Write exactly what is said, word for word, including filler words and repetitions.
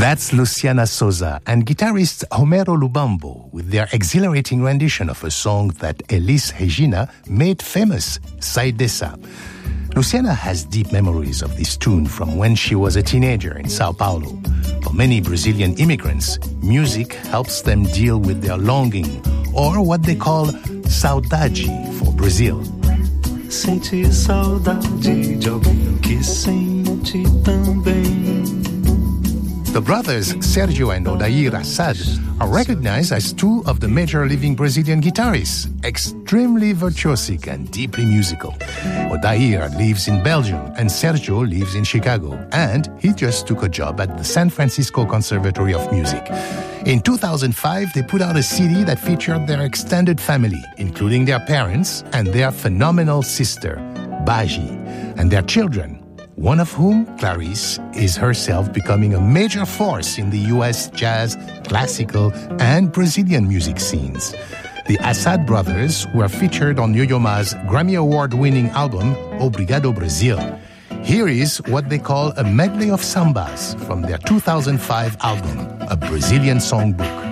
That's Luciana Souza and guitarist Homero Lubambo with their exhilarating rendition of a song that Elis Regina made famous, Sai Dessa. Luciana has deep memories of this tune from when she was a teenager in Sao Paulo. For many Brazilian immigrants, music helps them deal with their longing, or what they call saudade for Brazil. Sente saudade de alguém que sente também. The brothers Sergio and Odair Assad are recognized as two of the major living Brazilian guitarists, extremely virtuosic and deeply musical. Odair lives in Belgium and Sergio lives in Chicago, and he just took a job at the San Francisco Conservatory of Music. In two thousand five, they put out a C D that featured their extended family, including their parents and their phenomenal sister, Baji, and their children, one of whom, Clarice, is herself becoming a major force in the U S jazz, classical, and Brazilian music scenes. The Assad brothers were featured on Yo-Yo Ma's Grammy Award-winning album, Obrigado Brasil. Here is what they call a medley of sambas from their two thousand five album, A Brazilian Songbook.